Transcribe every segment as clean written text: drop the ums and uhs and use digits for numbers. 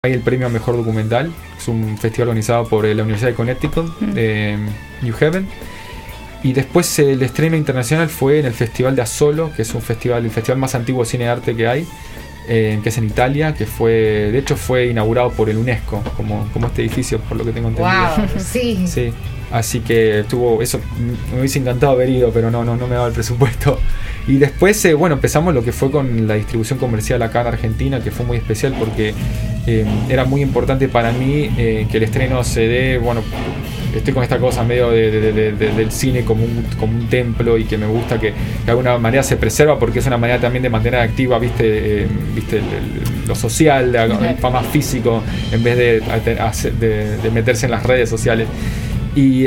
Hay el premio a Mejor Documental. Es un festival organizado por la Universidad de Connecticut, New Haven. Y después el estreno internacional fue en el Festival de Asolo, que es el festival más antiguo de cine de arte que hay, que es en Italia, que de hecho fue inaugurado por el UNESCO, como este edificio, por lo que tengo entendido. Wow, sí. Sí. Así que eso, me hubiese encantado haber ido, pero no me daba el presupuesto. Y después, empezamos lo que fue con la distribución comercial acá en Argentina, que fue muy especial porque era muy importante para mí que el estreno se dé, estoy con esta cosa medio del cine como un templo, y que me gusta que de alguna manera se preserva, porque es una manera también de mantener activa, lo social, más físico, en vez de meterse en las redes sociales. Y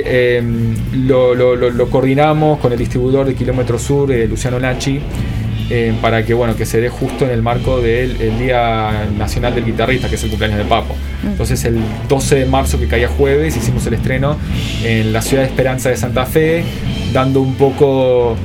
lo coordinamos con el distribuidor de Kilómetro Sur, Luciano Nachi, para que se dé justo en el marco del Día Nacional del Guitarrista, que es el cumpleaños de Papo. Entonces el 12 de marzo, que caía jueves, hicimos el estreno en la ciudad de Esperanza de Santa Fe, dándole un poco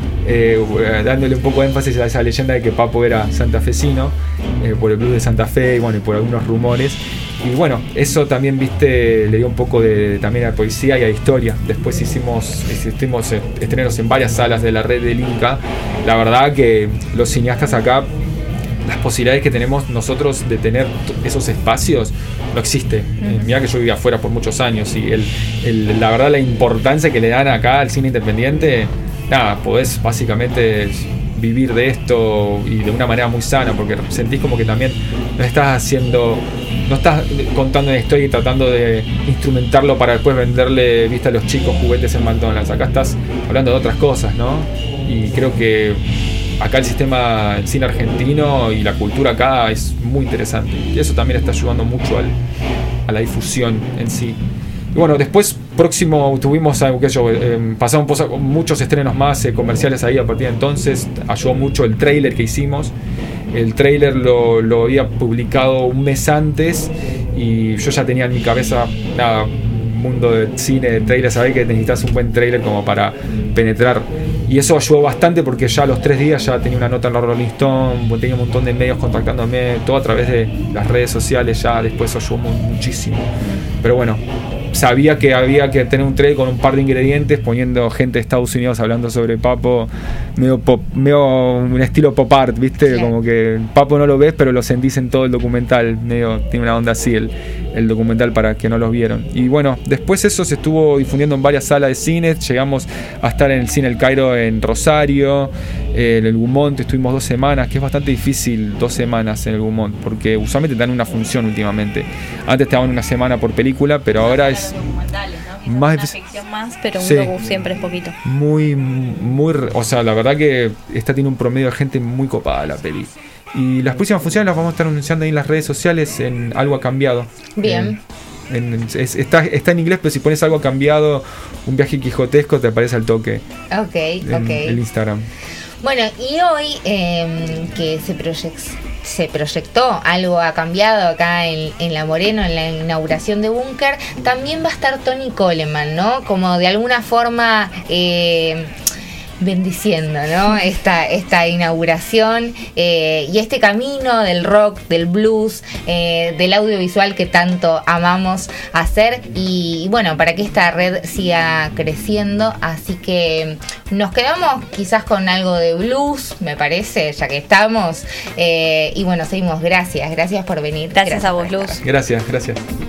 de énfasis a esa leyenda de que Papo era santafesino, por el blues de Santa Fe y por algunos rumores. Y eso también, le dio un poco también a poesía y a historia. Después hicimos estrenos en varias salas de la red del Inca. La verdad que los cineastas acá, las posibilidades que tenemos nosotros de tener esos espacios no existe. Mirá que yo vivía afuera por muchos años, y la verdad, la importancia que le dan acá al cine independiente, podés básicamente vivir de esto, y de una manera muy sana, porque sentís como que también no estás contando una historia y tratando de instrumentarlo para después venderle, a los chicos juguetes en McDonald's. Acá estás hablando de otras cosas, ¿no? Y creo que acá el cine argentino y la cultura acá es muy interesante, y eso también está ayudando mucho a la difusión en sí. Y después próximo tuvimos pasamos muchos estrenos más comerciales ahí a partir de entonces. Ayudó mucho el tráiler que hicimos. El tráiler lo había publicado un mes antes, y yo ya tenía en mi cabeza mundo de cine, de tráiler. Sabés que necesitas un buen tráiler como para penetrar, y eso ayudó bastante, porque ya a los 3 días ya tenía una nota en la Rolling Stone, tenía un montón de medios contactándome, todo a través de las redes sociales. Ya después ayudó muchísimo. Pero sabía que había que tener un trailer con un par de ingredientes, poniendo gente de Estados Unidos hablando sobre Papo, medio un estilo pop art, ¿viste? Sí. Como que Papo no lo ves, pero lo sentís en todo el documental. Tiene una onda así el documental, para que no los vieron. Y después eso se estuvo difundiendo en varias salas de cine. Llegamos a estar en el Cine El Cairo en Rosario, en el Gumont estuvimos 2 semanas, que es bastante difícil 2 semanas en el Gumont, porque usualmente te dan una función últimamente. Antes te daban una semana por película, pero ahora es más una ficción más, pero un docu siempre es poquito. Muy, la verdad que tiene un promedio de gente muy copada la peli. Y las próximas funciones las vamos a estar anunciando ahí en las redes sociales, en Algo ha cambiado. Bien. Está en inglés, pero si pones Algo ha cambiado, un viaje quijotesco, te aparece al toque. Ok. El Instagram. Bueno, y hoy que se proyectó Algo ha cambiado acá en La Moreno, en la inauguración de Búnker, también va a estar Toni Coleman, ¿no? Como de alguna forma bendiciendo, ¿no? esta inauguración y este camino del rock, del blues, del audiovisual que tanto amamos hacer, y para que esta red siga creciendo. Así que nos quedamos quizás con algo de blues, me parece, ya que estamos, y seguimos. Gracias por venir. Gracias a vos, Luz. Gracias.